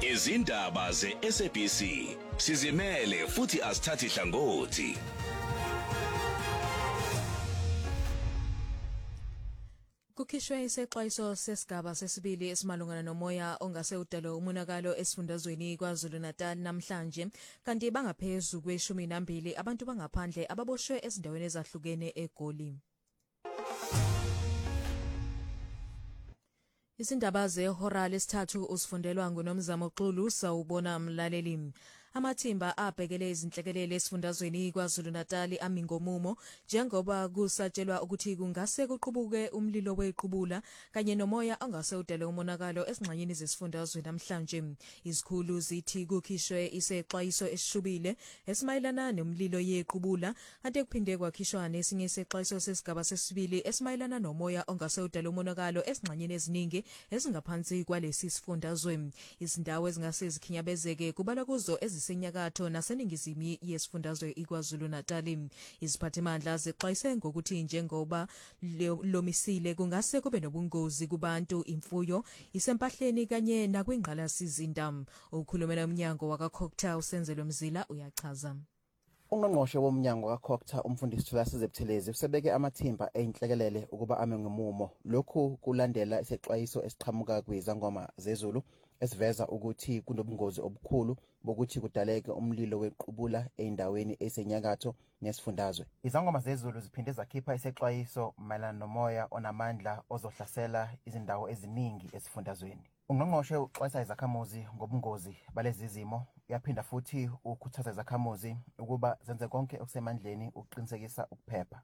Izindaba ze-SABC sizimele futhi asithathi hlangothi. Kukhishwe isexwayiso sesigaba sesibili esimalungana nomoya ongase udale umonakalo esifundazweni KwaZulu-Natal namhlanje kanti bangaphezulu kwe-12 abantu bangaphandle ababoshwe ezindaweni ezahlukene eGoli. Izindaba zehora lesithathu usifundelwa nguNomzamo Xulu sawubona mlaleli. Amathimba abhekele izinhlekelele esifundazweni KwaZulu-Natal ami ngomumo njengoba kusatshelwa ukuthi kungase kuqubuke umlilo wequbula kanye nomoya ongase udale umonakalo esingxanyeni zesifundazwe namhlanje. Izikhulu zithi kukhishwe isexwayiso esishubile esimayelana nomlilo yequbula ade kuphinde kwakhishwa nesinye isexwayiso sesigaba sesibili esimayelana nomoya ongase udale umonakalo esingxanyeni eziningi ezingaphansi kwalesi sifundazwe. Izindawo ezingase zikhinyabezeke kubala kuzo ezisenyakatho naseningizimu yesifundazwe iKwaZulu-Natal. Iziphathimandla zixwayise ngokuthi njengoba lomisile kungase kube nobungozi kubantu, imfuyo, isempahleni kanye nakwingqalasizinda. Ukhulumela umnyango wakaCokta uSenzelo Mzila uyachaza. Ungqongqoshe womnyango kaCokta umfundisi Thulasizwe Buthelezi usebeke amathimba einhlekelele ukuba ame ngomumo. Lokhu kulandela isexwayiso esiqhamuka kwizangoma zezulu esiveza ukuthi kunobungozi obukhulu bokuthi kudaleke umlilo wequbula eindaweni esenyakatho nesifundazwe. Izangoma zezulu ziphinde zakhipha isexwayiso mayelana nomoya onamandla ozohlasela izindawo eziningi esifundazweni. Ungqongqoshe uxwayisa izakhamuzi ngobungozi balezi zimo, yaphinda futhi ukhuthaza izakhamuzi ukuba zenze konke okusemandleni ukuqinisekisa ukuphepha.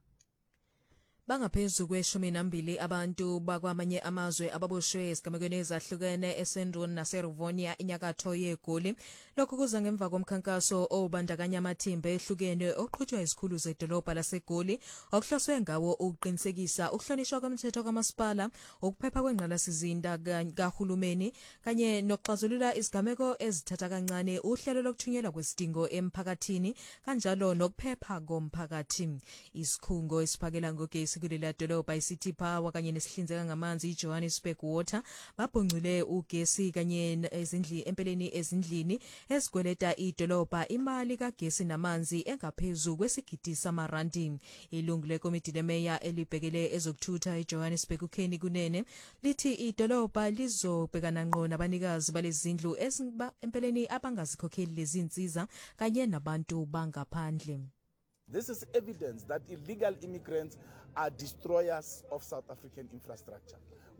Bangaphezulu kwe-12 abantu bakwamanye amazwe ababoshwe esigamekweni ezahlukene eSendron naseRivonia inyakatho yeGoli. Lokhu kuza ngemva komkhankaso obandakanya amathimba ehlukene oqhutshwa izikhulu zedolobha laseGoli okuhloswe ngawo ukuqinisekisa ukuhlonishwa komthetho kamasipala, ukuphepha kwengqalasizinda kahulumeni kanye nokuxazulula izigameko ezithatha kancane, uhlelo lokuthunyelwa kwesidingo emphakathini kanjalo nokuphepha komphakathi. Isikhungo esiphakela ngogesi kuleli dolobha iCity Power kanye nesihlinzeka ngamanzi iJohannesburg Water babhongcile ugesi kanye empeleni ezindlini ezigweleta idolobha imali kagesi namanzi engaphezulu kwesigidi samarandi. Ilungu lekomiti lemeya elibhekele ezokuthutha eJohannesburg uKhenny Kunene lithi idolobha lizobhekana ngqo nabanikazi balezindlu empeleni abangazikhokheli lezinsiza kanye nabantu bangaphandle. This is evidence that illegal immigrants are destroyers of South African infrastructure.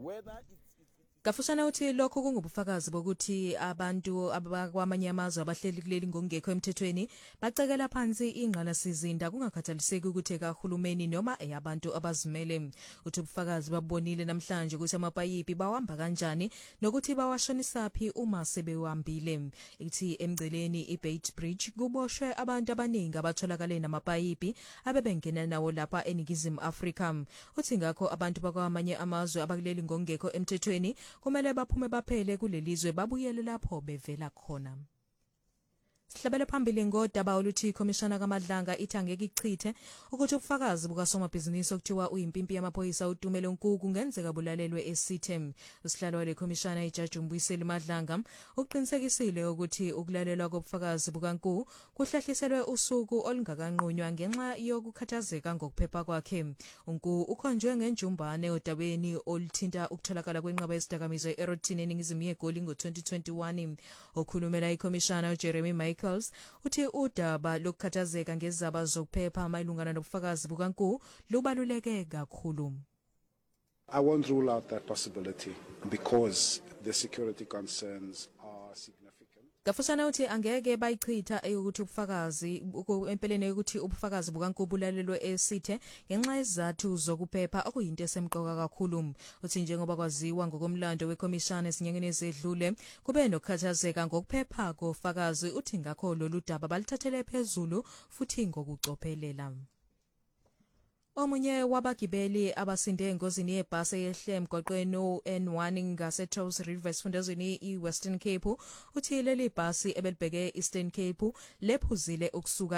Kafushana uthi lokho kungubufakazi bokuthi abantu abakwamanye amazwe abahleli kuleli ngokungekho emthethweni bacekela phansi ingqalasizinda kungakhathaliseki ukuthi kahulumeni noma eyabantu abazimele. Uthi ubufakazi babonile namhlanje ukuthi amapayipi bawamba kanjani nokuthi bawashonisaphi uma sebewambile. Ithi emgceleni iBait Bridge kuboshwe abantu abaningi abatholakale namapayipi abebengena nawo lapha eningizimu Afrika. Uthi ngakho abantu bakwamanye amazwe abakuleli ngokungekho emthethweni kumele baphume baphele kulelizwe babuyele lapho bevela khona. Sihlabele phambili ngodaba oluthi ikhomishana kaMadlanga ithangeke ichithe ukuthi ubufakazi bukasomabhizinisi okuthiwa uyimpimpi yamaphoyisa uTumelo Nkuku ngenzeka bulalelwe eSithem. Usihlalo wale khomishana iJaji Mbuyiseli Madlanga uqinisekisile ukuthi ukulalelwa kobufakazi bukaNkuku kuhlahliselwe usuku olungakanqunywa ngenxa yokukhathazeka ngokuphepha kwakhe. uNkuku ukhonjwe ngenjumbane odabeni oluthinta ukutholakala kwenqaba yesidakamizwa eRotini eningizimu yeGoli ngo-2021. Okhulumela ikhomishana uJeremy uthi udaba lokukhathazeka ngezaba zokuphepha mayelungana nobufakazi bukaNkuku lubaluleke kakhulu. I won't rule out that possibility because the security concerns are significant. Kafushana uthi angeke bayichitha ukuthi ubufakazi empeleni ukuthi ubufakazi bukaNkuku bulalelwe eSithe ngenxa yezathu zokuphepha okuyinto esemqoka kakhulu. Uthi njengoba kwaziwa ngokomlando wekhomishana esinyangeni ezedlule kube nokukhathazeka ngokuphepha kofakazi, uthi ngakho lolu daba balithathele phezulu futhi ngokucophelela. Omunye wabagibeli abasinde engozini yebhasi eyehle emgwaqweni N1 ngase-Charles River esifundazweni iWestern Cape uthi leli bhasi ebelibheke Eastern Cape lephuzile ukusuka